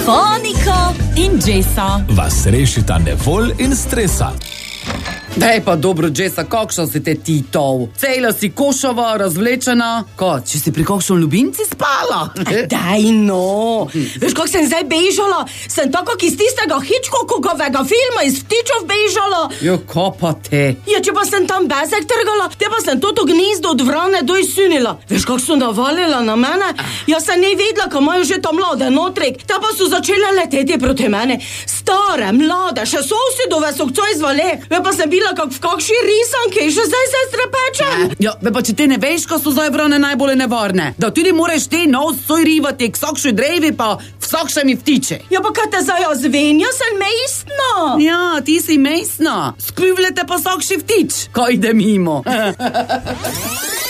Fonika in Jessa vas rešita nevolj in stresa. Daj pa dobro, Jessa, kakšna si te titov? Cela si košava, razvlečena. Ko, če si pri kakšnem ljubimci spala? Daj no, veš, kako sem zdaj bežala? Sem tako iz tistega Hitchcockovega filma iz Ptičev bežala. Jo, ko pa te? Ja, če pa sem tam bezek trgala, te pa sem toto gnezdo od vrane dojsunila. Veš, kako so navalila na mene? Jaz sem ne vedela, ko imajo že to mlade notrik. Ta pa so začele leteti proti mene. Stare, mlade, še sosedove so kdo izvale. Ja, pa sem bila kak v kakšni risanki, še zdaj se strepečem. Ja, pa če ti ne veš, ko so zdaj vrane najbolj nevarne. Da tudi moraš te nos soj rivati k vsakši drevi pa vsakše mi vtiče. Ja, pa kaj te zdaj ozven, jaz sem mejstna. Ja, ti si mejstna. Skrivljete pa vsakši vtič, ko ide mimo.